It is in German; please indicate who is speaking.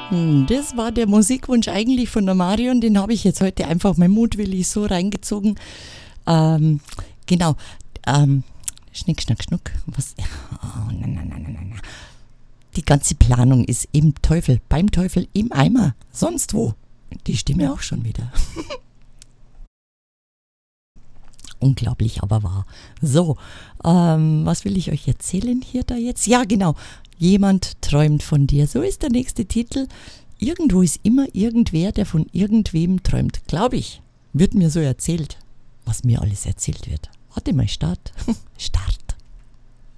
Speaker 1: Das war der Musikwunsch eigentlich von der Marion, den habe ich jetzt heute einfach mein mutwillig so reingezogen. Genau. Schnick, schnack, schnuck. Was? Oh, na. Die ganze Planung ist beim Teufel, im Eimer, sonst wo. Die Stimme auch schon wieder. Unglaublich, aber wahr. So, was will ich euch erzählen hier da jetzt? Ja, genau. Jemand träumt von dir. So ist der nächste Titel. Irgendwo ist immer irgendwer, der von irgendwem träumt. Glaube ich. Wird mir so erzählt, was mir alles erzählt wird. Warte mal, Start. Start.